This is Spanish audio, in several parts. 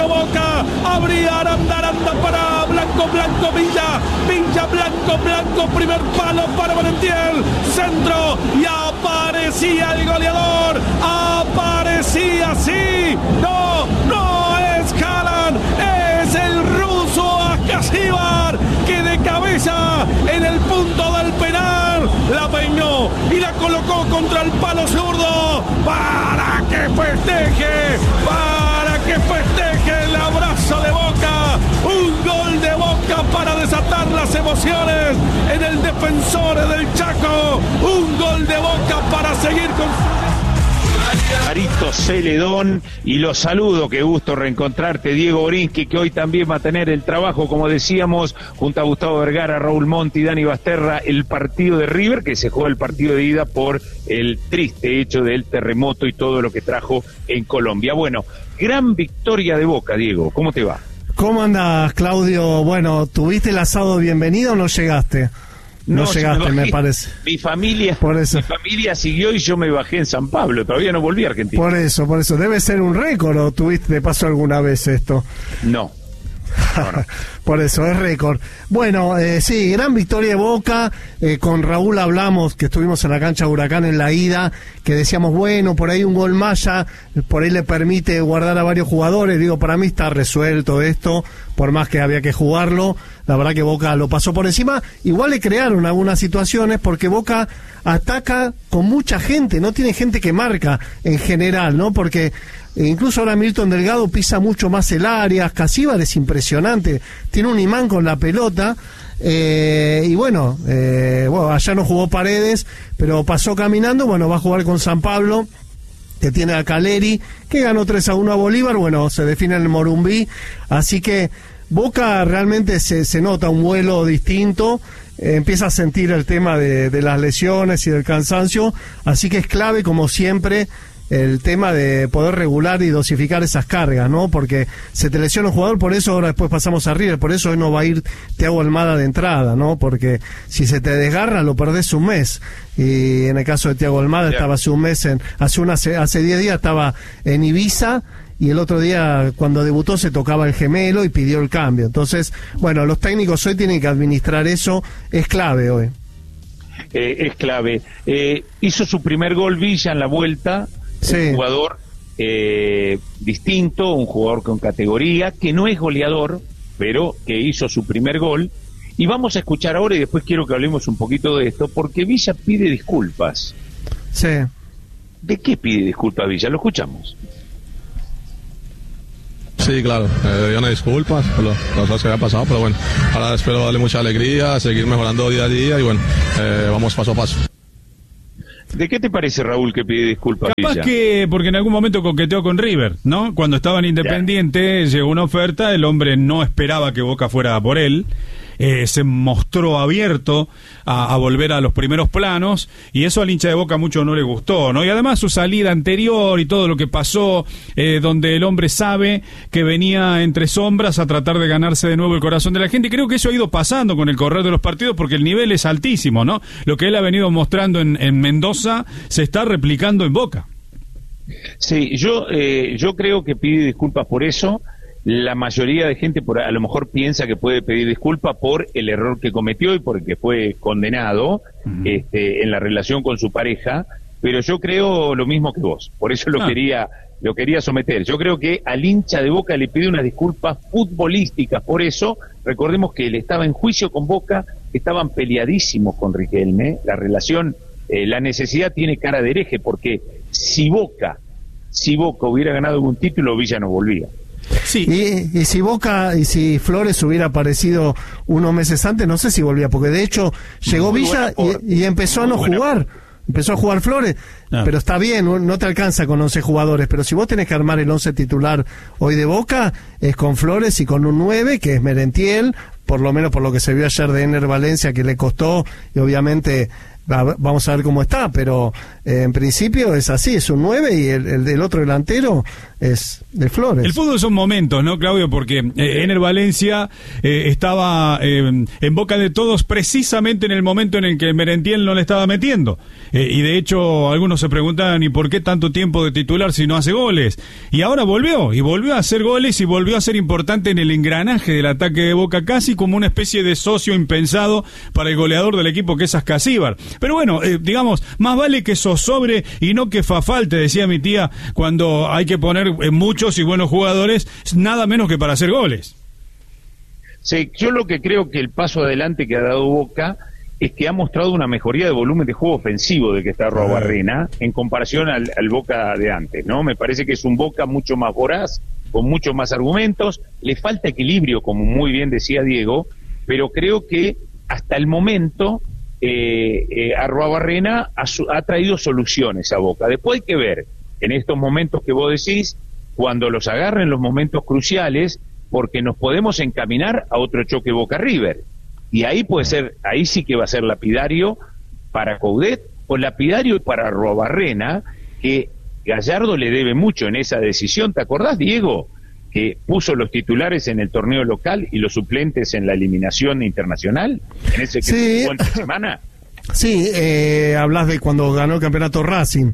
Boca. Abría Aranda para Blanco, Villa, Blanco, primer palo para Merentiel, centro, y aparecía el goleador, aparecía, sí, no es Haaland, es el ruso Askasibar, que de cabeza en el punto del penal la peinó y la colocó contra el palo zurdo para que festeje el abrazo de Boca, un gol de Boca para desatar las emociones en el Defensores del Chaco, un gol de Boca para seguir con Marito Celedón, y los saludo, qué gusto reencontrarte, Diego Borinsky, que hoy también va a tener el trabajo, como decíamos, junto a Gustavo Vergara, Raúl Monti, Dani Basterra, el partido de River, que se juega el partido de ida por el triste hecho del terremoto y todo lo que trajo en Colombia. Bueno, gran victoria de Boca, Diego, ¿cómo te va? ¿Cómo andas, Claudio? Bueno, ¿tuviste el asado de bienvenida o no llegaste? No llegaste, me parece. Mi familia siguió y yo me bajé en San Pablo, todavía no volví a Argentina. Por eso, debe ser un récord, ¿o tuviste de paso alguna vez esto? No. Por eso, es récord. Bueno, sí, gran victoria de Boca. Con Raúl hablamos, que estuvimos en la cancha de Huracán en la ida, que decíamos, bueno, por ahí un gol más ya, por ahí le permite guardar a varios jugadores. Digo, para mí está resuelto esto, por más que había que jugarlo. La verdad que Boca lo pasó por encima. Igual le crearon algunas situaciones, porque Boca ataca con mucha gente, no tiene gente que marca en general, ¿no? Porque incluso ahora Milton Delgado pisa mucho más el área, Askasibar es impresionante, tiene un imán con la pelota, y bueno, allá no jugó Paredes, pero pasó caminando, bueno, va a jugar con San Pablo, que tiene a Caleri, que ganó 3-1 a Bolívar, bueno, se define en el Morumbí, así que Boca realmente se nota un vuelo distinto, empieza a sentir el tema de las lesiones y del cansancio, así que es clave, como siempre, el tema de poder regular y dosificar esas cargas, ¿no? Porque se te lesiona un jugador, por eso ahora después pasamos a River, por eso hoy no va a ir Thiago Almada de entrada, ¿no? Porque si se te desgarra lo perdés un mes, y en el caso de Thiago Almada estaba hace un mes, hace 10 días estaba en Ibiza, y el otro día cuando debutó se tocaba el gemelo y pidió el cambio. Entonces, bueno, los técnicos hoy tienen que administrar eso, es clave hoy. Es clave. Hizo su primer gol Villa en la vuelta. Sí. Un jugador distinto, un jugador con categoría, que no es goleador, pero que hizo su primer gol. Y vamos a escuchar ahora, y después quiero que hablemos un poquito de esto, porque Villa pide disculpas. Sí. ¿De qué pide disculpas Villa? Lo escuchamos. Sí, claro, dio una disculpa por las cosas que había pasado, pero bueno, ahora espero darle mucha alegría, seguir mejorando día a día y bueno, vamos paso a paso. ¿De qué te parece, Raúl, que pide disculpas? Capaz Villa? que porque en algún momento coqueteó con River, ¿no? Cuando estaba en Independiente, llegó una oferta, el hombre no esperaba que Boca fuera por él, se mostró abierto a volver a los primeros planos, y eso al hincha de Boca mucho no le gustó, ¿no? Y además su salida anterior y todo lo que pasó, donde el hombre sabe que venía entre sombras a tratar de ganarse de nuevo el corazón de la gente, y creo que eso ha ido pasando con el correr de los partidos, porque el nivel es altísimo, ¿no? Lo que él ha venido mostrando en Mendoza se está replicando en Boca. Sí, yo creo que pide disculpas por eso. La mayoría de gente a lo mejor piensa que puede pedir disculpas por el error que cometió y porque fue condenado en la relación con su pareja, pero yo creo lo mismo que vos, por eso lo quería someter. Yo creo que al hincha de Boca le pide unas disculpas futbolísticas por eso. Recordemos que él estaba en juicio con Boca, estaban peleadísimos con Riquelme, la relación, la necesidad tiene cara de hereje, porque si Boca hubiera ganado algún título, Villa no volvía. Sí. Y si Flores hubiera aparecido unos meses antes, no sé si volvía, porque de hecho llegó Villa y empezó a no jugar. Empezó a jugar Flores, pero está bien, no te alcanza con 11 jugadores, pero si vos tenés que armar el 11 titular hoy de Boca, es con Flores y con un 9, que es Merentiel, por lo menos por lo que se vio ayer de Ener Valencia, que le costó, y obviamente vamos a ver cómo está, pero en principio es así, es un 9, y el del otro delantero es de Flores. El fútbol son momentos, ¿no, Claudio? Porque Ener Valencia estaba en boca de todos precisamente en el momento en el que Merentiel no le estaba metiendo. Y de hecho, algunos se preguntaban, ¿y por qué tanto tiempo de titular si no hace goles? Y ahora volvió a hacer goles y volvió a ser importante en el engranaje del ataque de Boca, casi como una especie de socio impensado para el goleador del equipo que es Ascasíbar. Pero bueno, digamos, más vale que zozobre y no que fafalte, decía mi tía, cuando hay que poner muchos y buenos jugadores, nada menos que para hacer goles. Sí, yo lo que creo que el paso adelante que ha dado Boca es que ha mostrado una mejoría de volumen de juego ofensivo de que está Arruabarrena en comparación al Boca de antes, ¿no? Me parece que es un Boca mucho más voraz, con muchos más argumentos, le falta equilibrio, como muy bien decía Diego, pero creo que hasta el momento Arruabarrena ha traído soluciones a Boca. Después hay que ver, en estos momentos que vos decís, cuando los agarren los momentos cruciales, porque nos podemos encaminar a otro choque Boca-River. Y ahí puede ser, ahí sí que va a ser lapidario para Coudet o lapidario para Arruabarrena, que Gallardo le debe mucho en esa decisión. ¿Te acordás, Diego? Que puso los titulares en el torneo local y los suplentes en la eliminación internacional, en ese que se jugó entre semana. Sí, hablas de cuando ganó el campeonato Racing.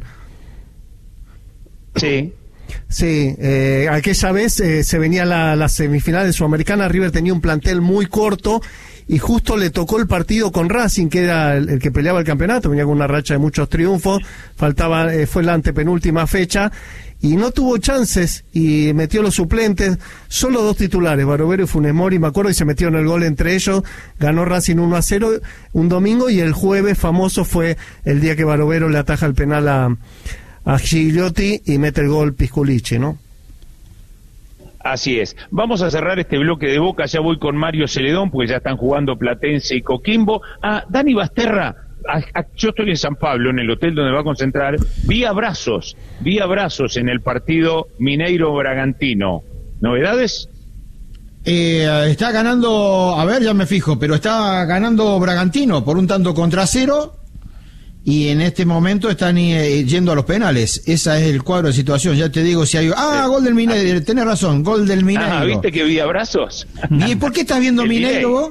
Sí. Sí, aquella vez se venía la semifinal de Sudamericana, River tenía un plantel muy corto y justo le tocó el partido con Racing, que era el que peleaba el campeonato, venía con una racha de muchos triunfos, fue la antepenúltima fecha y no tuvo chances y metió los suplentes, solo 2 titulares, Barovero y Funes Mori, me acuerdo, y se metieron el gol entre ellos, ganó Racing 1-0 un domingo y el jueves famoso fue el día que Barovero le ataja el penal a Gigliotti y mete el gol Pisculichi, ¿no? Así es. Vamos a cerrar este bloque de Boca, ya voy con Mario Celedón, porque ya están jugando Platense y Coquimbo. Dani Basterra, yo estoy en San Pablo, en el hotel donde va a concentrar, vi abrazos en el partido Mineiro-Bragantino. ¿Novedades? Está ganando, a ver, ya me fijo, pero está ganando Bragantino por un tanto contra 0. Y en este momento están yendo a los penales. Esa es el cuadro de situación. Ya te digo si hay... gol del Mineiro. Tenés razón, gol del Mineiro. ¿Viste que vi abrazos? ¿Y por qué estás viendo Mineiro vos?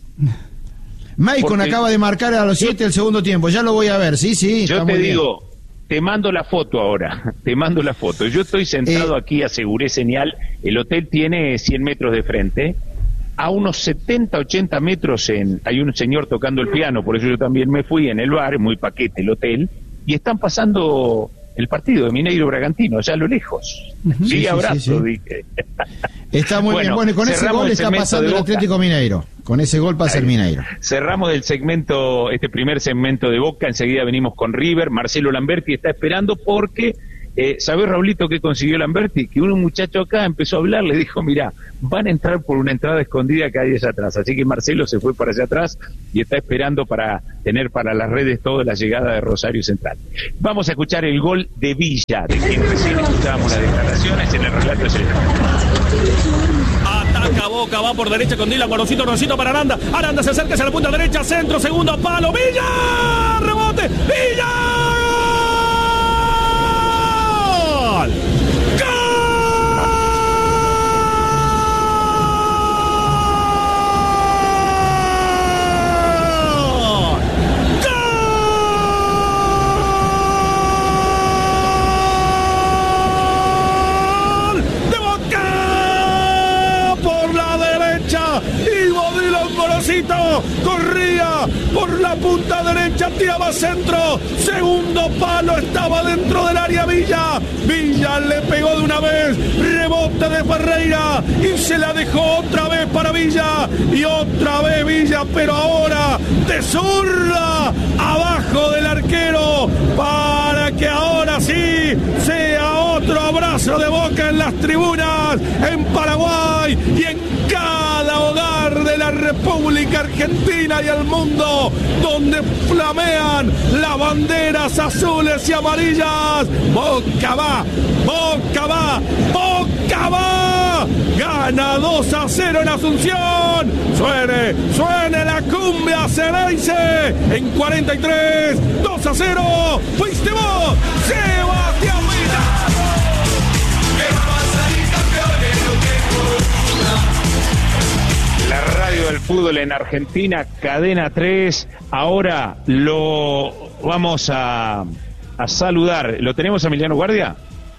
Maicon acaba de marcar a los 7 el segundo tiempo. Ya lo voy a ver. Sí. Yo te digo, te mando la foto ahora. Te mando la foto. Yo estoy sentado aquí, aseguré señal. El hotel tiene 100 metros de frente. A unos 70, 80 metros hay un señor tocando el piano, por eso yo también me fui en el bar, muy paquete el hotel, y están pasando el partido de Mineiro Bragantino, allá a lo lejos. Sí, abrazo, dije. Está muy bien, bueno, y con ese gol está pasando el Atlético Mineiro. Con ese gol pasa el Mineiro. Cerramos el segmento, este primer segmento de Boca, enseguida venimos con River. Marcelo Lamberti está esperando porque... ¿sabés, Raulito, qué consiguió Lamberti? Que un muchacho acá empezó a hablar, le dijo, mirá, van a entrar por una entrada escondida que hay allá atrás. Así que Marcelo se fue para allá atrás y está esperando para tener para las redes toda la llegada de Rosario Central. Vamos a escuchar el gol de Villa, de quien recién escuchábamos las declaraciones en el relato de Celedón. Ataca Boca, va por derecha con Dylan, Rosito para Aranda. Aranda se acerca hacia la punta derecha, centro, segundo palo, Villa, rebote, Villa. Corría por la punta derecha, tiraba centro, segundo palo, estaba dentro del área Villa le pegó de una vez, rebote de Ferreira y se la dejó otra vez para Villa y otra vez Villa, pero ahora de zurda abajo del arquero para que ahora sí sea otro abrazo de Boca en las tribunas en Paraguay y en cada hogar de la República Argentina y el mundo, donde flamean las banderas azules y amarillas. Boca va, Boca va, Boca va. Gana 2-0 en Asunción. Suene la cumbia Ceneice en 43. 2-0. Fuiste vos, Sebastián Villa. La radio del fútbol en Argentina, Cadena 3. Ahora lo vamos a saludar. ¿Lo tenemos, Emiliano Guardia?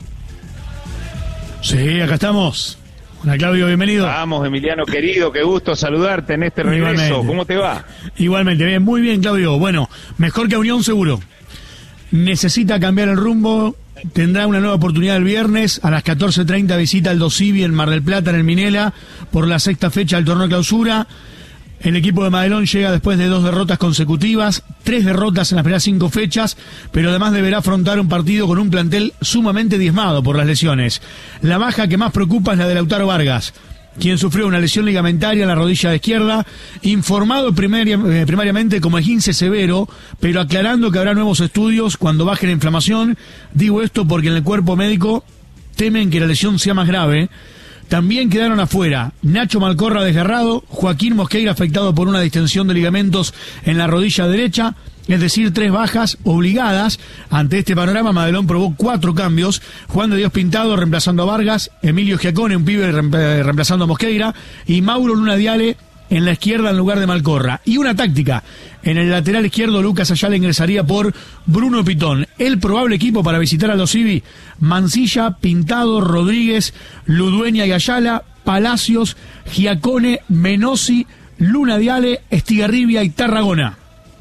Sí, acá estamos. Hola, Claudio, bienvenido. Vamos, Emiliano querido, qué gusto saludarte en este regreso. Igualmente. ¿Cómo te va? Igualmente, bien, muy bien, Claudio. Bueno, mejor que a Unión seguro. Necesita cambiar el rumbo. Tendrá una nueva oportunidad el viernes a las 14:30, visita al Dosivi en Mar del Plata, en el Minela, por la 6ª fecha del torneo clausura. El equipo de Madelón llega después de 2 derrotas consecutivas, 3 derrotas en las primeras 5 fechas, pero además deberá afrontar un partido con un plantel sumamente diezmado por las lesiones. La baja que más preocupa es la de Lautaro Vargas, quien sufrió una lesión ligamentaria en la rodilla izquierda, informado primariamente como esguince severo, pero aclarando que habrá nuevos estudios cuando baje la inflamación. Digo esto porque en el cuerpo médico temen que la lesión sea más grave. También quedaron afuera Nacho Malcorra desgarrado, Joaquín Mosqueira afectado por una distensión de ligamentos en la rodilla derecha, es decir, 3 bajas obligadas. Ante este panorama, Madelón probó 4 cambios: Juan de Dios Pintado reemplazando a Vargas, Emilio Giacone, un pibe reemplazando a Mosqueira, y Mauro Luna Diale en la izquierda en lugar de Malcorra. Y una táctica: en el lateral izquierdo Lucas Ayala ingresaría por Bruno Pitón. El probable equipo para visitar a los Civi: Mancilla, Pintado, Rodríguez, Ludueña y Ayala, Palacios, Giacone, Menossi, Luna Diale, Estigarribia y Tarragona.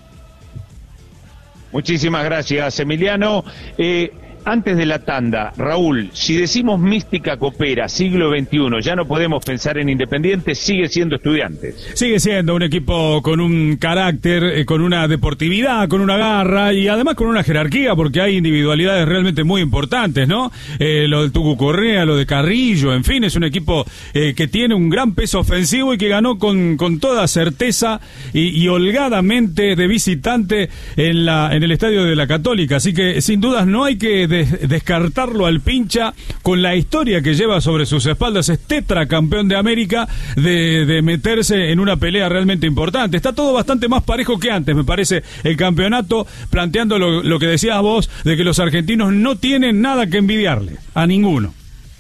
Muchísimas gracias, Emiliano. Antes de la tanda, Raúl, si decimos mística copera, siglo XXI, ya no podemos pensar en Independiente, sigue siendo Estudiantes. Sigue siendo un equipo con un carácter, con una deportividad, con una garra y además con una jerarquía, porque hay individualidades realmente muy importantes, ¿no? Lo del Tucu Correa, lo de Carrillo, en fin, es un equipo que tiene un gran peso ofensivo y que ganó con toda certeza y holgadamente de visitante en el estadio de la Católica. Así que sin dudas no hay que descartarlo al Pincha, con la historia que lleva sobre sus espaldas. Es tetracampeón de América, de meterse en una pelea realmente importante. Está todo bastante más parejo que antes, me parece, el campeonato, planteando lo que decías vos, de que los argentinos no tienen nada que envidiarle a ninguno.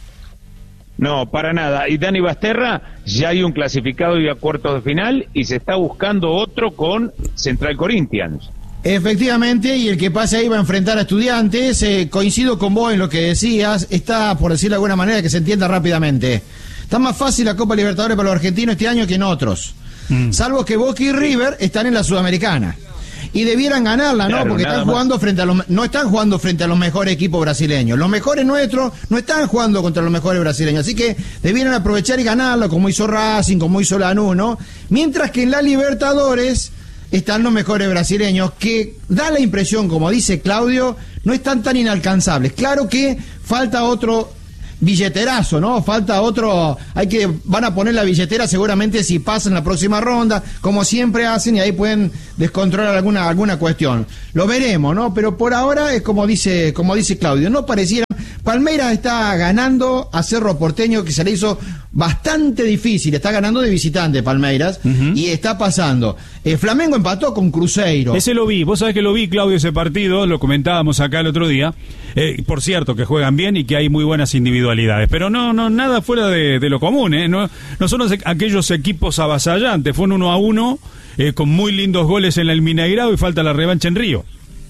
No, para nada. Y Dani Basterra, ya hay un clasificado y a cuartos de final, y se está buscando otro con Central Corinthians. Efectivamente, y el que pase ahí va a enfrentar a Estudiantes. Coincido con vos en lo que decías. Está, por decirlo de alguna manera, que se entienda rápidamente. Está más fácil la Copa Libertadores para los argentinos este año que en otros. Salvo que Boca y River están en la Sudamericana. Y debieran ganarla, ¿no? Claro, porque están jugando no están jugando frente a los mejores equipos brasileños. Los mejores nuestros no están jugando contra los mejores brasileños. Así que debieran aprovechar y ganarla, como hizo Racing, como hizo Lanús, ¿no? Mientras que en la Libertadores están los mejores brasileños, que da la impresión, como dice Claudio, no están tan inalcanzables. Claro que falta otro billeterazo, ¿no? Falta otro, van a poner la billetera seguramente si pasan la próxima ronda, como siempre hacen, y ahí pueden descontrolar alguna cuestión. Lo veremos, ¿no? Pero por ahora es como dice Claudio, no pareciera. Palmeiras está ganando a Cerro Porteño, que se le hizo bastante difícil. Está ganando de visitante Palmeiras, y está pasando. Flamengo empató con Cruzeiro. Ese lo vi, vos sabés que lo vi, Claudio, ese partido, lo comentábamos acá el otro día. Por cierto, que juegan bien y que hay muy buenas individualidades, pero no nada fuera de lo común, ¿eh? No son aquellos equipos avasallantes. Fue un 1-1 con muy lindos goles en el Mineirao y falta la revancha en Río.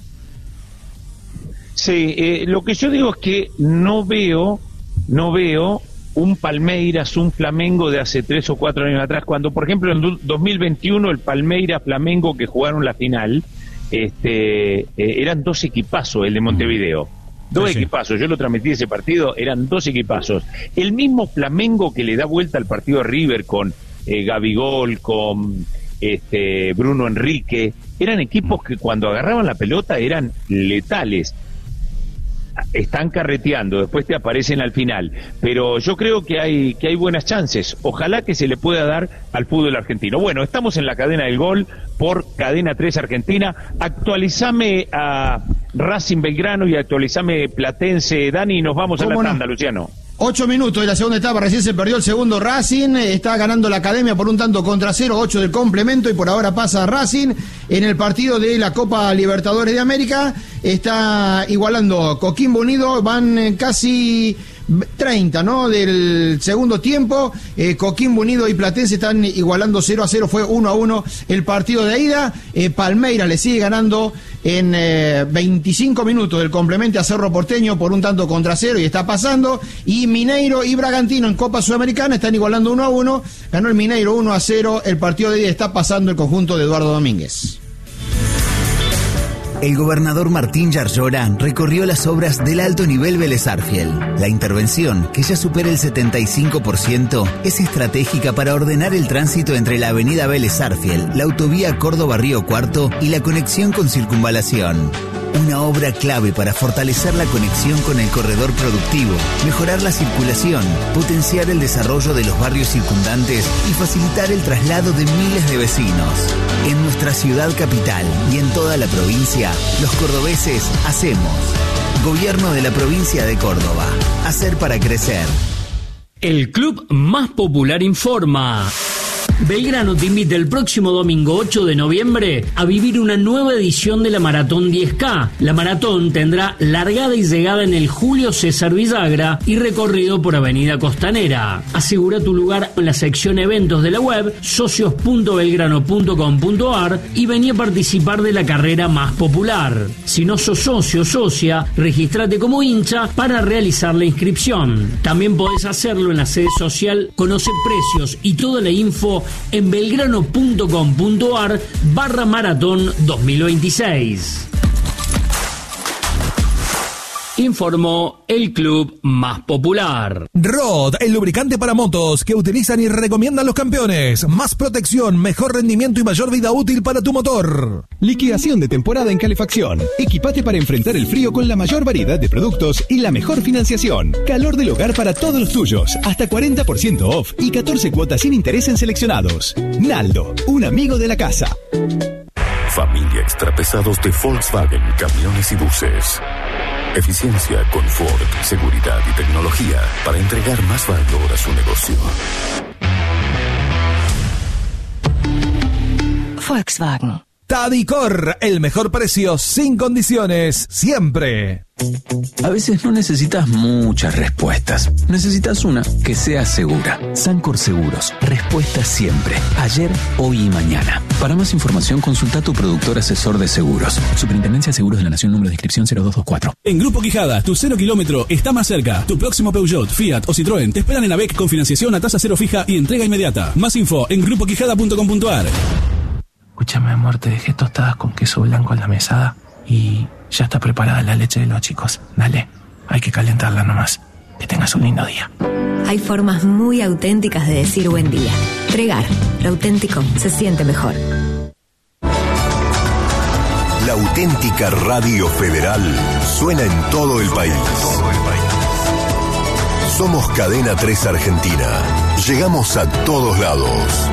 Sí, lo que yo digo es que no veo un Palmeiras, un Flamengo de hace 3 o 4 años atrás, cuando por ejemplo en 2021 el Palmeiras-Flamengo que jugaron la final, eran 2 equipazos, el de Montevideo. 2 equipazos, yo lo transmití ese partido, eran 2 equipazos. El mismo Flamengo que le da vuelta al partido de River con Gabigol, con Bruno Enrique, eran equipos que cuando agarraban la pelota eran letales. Están carreteando, después te aparecen al final, pero yo creo que hay buenas chances. Ojalá que se le pueda dar al fútbol argentino. Bueno, estamos en la cadena del gol por Cadena 3 Argentina. Actualizame a Racing Belgrano y actualizame Platense, Dani, y nos vamos a la tanda, Luciano. 8 minutos de la segunda etapa, recién se perdió el segundo Racing, está ganando la Academia por un tanto contra 0, 8 del complemento, y por ahora pasa Racing en el partido de la Copa Libertadores de América. Está igualando Coquimbo Unido, van casi 30, ¿no? Del segundo tiempo, Coquimbo Unido y Platense están igualando 0-0, fue 1-1 el partido de ida. Palmeiras le sigue ganando en 25 minutos del complemento a Cerro Porteño por un tanto contra 0 y está pasando. Y Mineiro y Bragantino en Copa Sudamericana están igualando 1-1, ganó el Mineiro 1-0, el partido de ida está pasando el conjunto de Eduardo Domínguez. El gobernador Martín Yarlora recorrió las obras del alto nivel Vélez Sarsfield. La intervención, que ya supera el 75%, es estratégica para ordenar el tránsito entre la avenida Vélez Sarsfield, la autovía Córdoba-Río Cuarto y la conexión con Circunvalación. Una obra clave para fortalecer la conexión con el corredor productivo, mejorar la circulación, potenciar el desarrollo de los barrios circundantes y facilitar el traslado de miles de vecinos. En nuestra ciudad capital y en toda la provincia, los cordobeses hacemos. Gobierno de la provincia de Córdoba. Hacer para crecer. El club más popular informa. Belgrano te invita el próximo domingo 8 de noviembre a vivir una nueva edición de la Maratón 10K. La maratón tendrá largada y llegada en el Julio César Villagra y recorrido por Avenida Costanera. Asegura tu lugar en la sección eventos de la web socios.belgrano.com.ar y vení a participar de la carrera más popular. Si no sos socio o socia, registrate como hincha para realizar la inscripción. También podés hacerlo en la sede social. Conoce precios y toda la info en belgrano.com.ar/maratón 2026. Informó el club más popular. Rod, el lubricante para motos que utilizan y recomiendan los campeones. Más protección, mejor rendimiento y mayor vida útil para tu motor. Liquidación de temporada en calefacción. Equipate para enfrentar el frío con la mayor variedad de productos y la mejor financiación. Calor del hogar para todos los tuyos. Hasta 40% off y 14 cuotas sin interés en seleccionados. Naldo, un amigo de la casa. Familia Extrapesados de Volkswagen Camiones y Buses. Eficiencia, confort, seguridad y tecnología para entregar más valor a su negocio. Volkswagen. Tadicor, el mejor precio sin condiciones, siempre. A veces no necesitas muchas respuestas. Necesitas una que sea segura. Sancor Seguros. Respuesta siempre. Ayer, hoy y mañana. Para más información, consulta a tu productor asesor de seguros. Superintendencia de Seguros de la Nación, número de inscripción 0224. En Grupo Quijada, tu 0 kilómetro está más cerca. Tu próximo Peugeot, Fiat o Citroën te esperan en AVEC con financiación a tasa cero fija y entrega inmediata. Más info en grupoquijada.com.ar. Escúchame, amor, te dejé tostadas con queso blanco en la mesada y ya está preparada la leche de los chicos. Dale, hay que calentarla nomás. Que tengas un lindo día. Hay formas muy auténticas de decir buen día. Pregar, lo auténtico se siente mejor. La auténtica Radio Federal suena en todo el país. Somos Cadena 3 Argentina. Llegamos a todos lados.